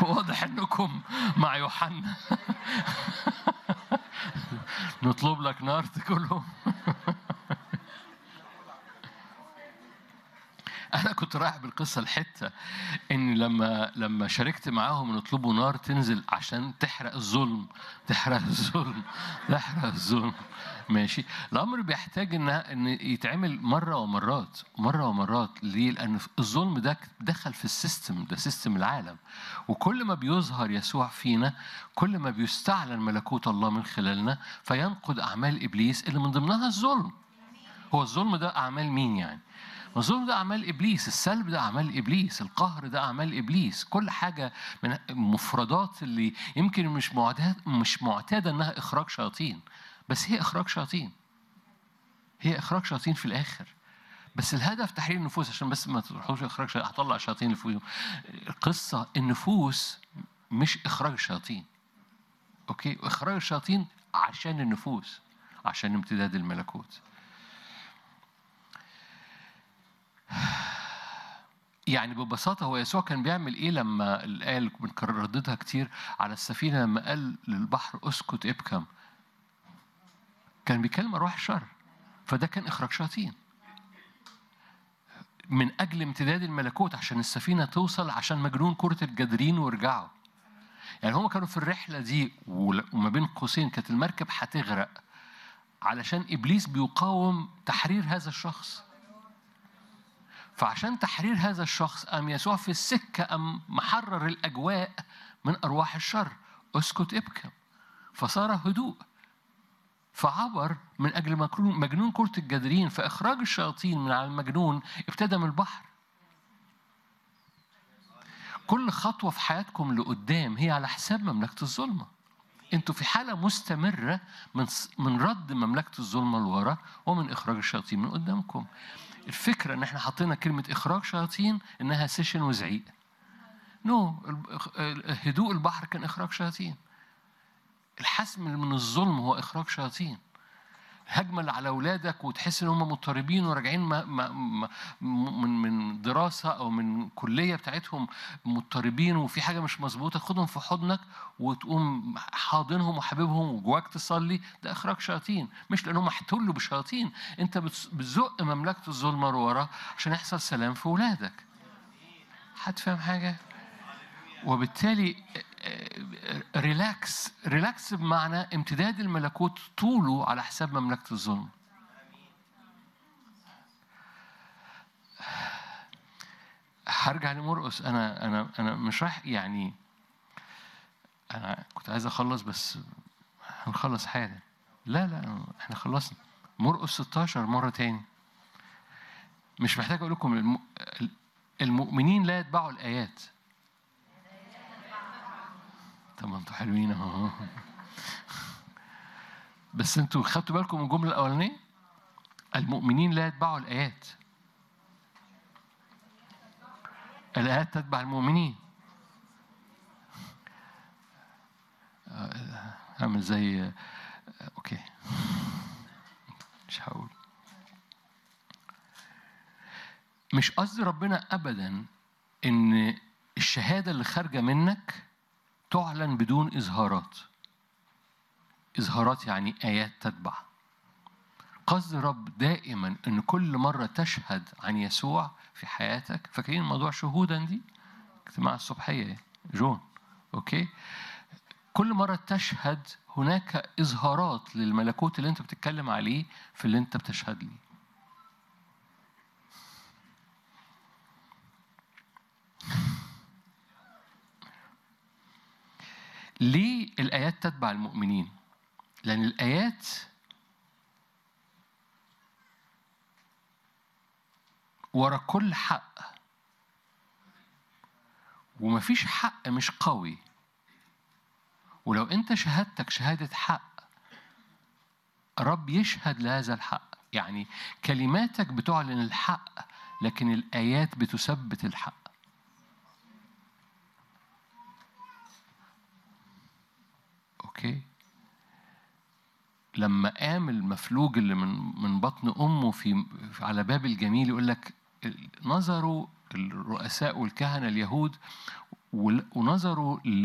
واضح انكم مع يوحنا. نطلب لك نار تاكلهم. أنا كنت رايح بالقصة الحتة إن لما شاركت معاهم نطلبوا نار تنزل عشان تحرق الظلم، تحرق الظلم، تحرق الظلم. ماشي. الأمر بيحتاج إن يتعمل مرة ومرات، مرة ومرات. ليه؟ لأن الظلم ده دخل في السيستم، ده سيستم العالم. وكل ما بيظهر يسوع فينا كل ما بيستعلن ملكوت الله من خلالنا، فينقض أعمال إبليس اللي من ضمنها الظلم. هو الظلم ده أعمال مين يعني؟ الظلم ده أعمال إبليس، السلب ده أعمال إبليس، القهر ده أعمال إبليس. كل حاجة من المفردات اللي يمكن مش معتادة إنها إخراج شياطين، بس هي إخراج شياطين، هي إخراج شياطين في الآخر. بس الهدف تحرير النفوس، عشان بس ما تروحوش إخراج شياطين هطلع شياطين اللي فيهم. القصة النفوس مش إخراج الشياطين، أوكي؟ إخراج الشياطين عشان النفوس، عشان امتداد الملكوت. يعني ببساطة هو يسوع كان بيعمل إيه لما قال، بنرددها كتير على السفينة، لما قال للبحر اسكت ابكم؟ كان بيكلم أرواح الشر، فده كان إخراج شياطين من أجل امتداد الملكوت، عشان السفينة توصل، عشان مجنون كرة الجدرين ويرجعوا. يعني هم كانوا في الرحلة دي، وما بين قوسين كانت المركب هتغرق، علشان إبليس بيقاوم تحرير هذا الشخص. فعشان تحرير هذا الشخص قام يسوع في السكة، قام محرر الأجواء من أرواح الشر. اسكت ابكم، فصار هدوء، فعبر من أجل مجنون كرة الجدرين. فإخراج الشياطين من على المجنون ابتدى من البحر. كل خطوة في حياتكم لقدام هي على حساب مملكة الظلمة. انتوا في حالة مستمرة من رد مملكة الظلمة لورا، ومن إخراج الشياطين من قدامكم. الفكرة ان احنا حطينا كلمة إخراج شياطين انها سيشن وزعيق. هدوء البحر كان إخراج شياطين. الحسم من الظلم هو إخراج شياطين. الهجمة اللي على أولادك وتحس إن هم مضطربين وراجعين من دراسة أو من كلية بتاعتهم مضطربين وفي حاجة مش مظبوطة، خدهم في حضنك وتقوم حاضنهم وحبيبهم وجواك تصلي. ده إخراج شياطين، مش لأنهم احتلوا بشياطين. أنت بتزق مملكة الظلمة لورا عشان يحصل سلام في أولادك. حد فاهم حاجة؟ وبالتالي ريلاكس بمعنى امتداد الملكوت طوله على حساب مملكة الظلم. هرجع لمرقس. أنا مش رايح يعني، أنا كنت عايز أخلص بس هنخلص حالا. لا احنا خلصنا. مرقس 16 مرة تاني. مش محتاج أقول لكم المؤمنين لا يتبعوا الآيات. طب انتوا حلوين اهو. بس انتوا خدتوا بالكم من الجملة الأولانية؟ المؤمنين لا يتبعوا الآيات، الآيات تتبع المؤمنين. عامل زي اوكي مش هقول. مش قصد ربنا أبدا إن الشهادة اللي خارجة منك تعلن بدون إظهارات. إظهارات يعني آيات تتبع. قصد رب دائما إن كل مرة تشهد عن يسوع في حياتك. فاكرين موضوع شهودا دي؟ اجتماع الصبحية جون، أوكي؟ كل مرة تشهد هناك إظهارات للملكوت اللي أنت بتتكلم عليه في اللي أنت بتشهد ليه. ليه الآيات تتبع المؤمنين؟ لأن الآيات ورا كل حق، ومفيش حق مش قوي. ولو أنت شهادتك شهادة حق، رب يشهد لهذا الحق. يعني كلماتك بتعلن الحق، لكن الآيات بتثبت الحق. أوكي؟ لما قام المفلوج اللي من بطن أمه على باب الجميل، يقول لك نظروا الرؤساء والكهنة اليهود ونظروا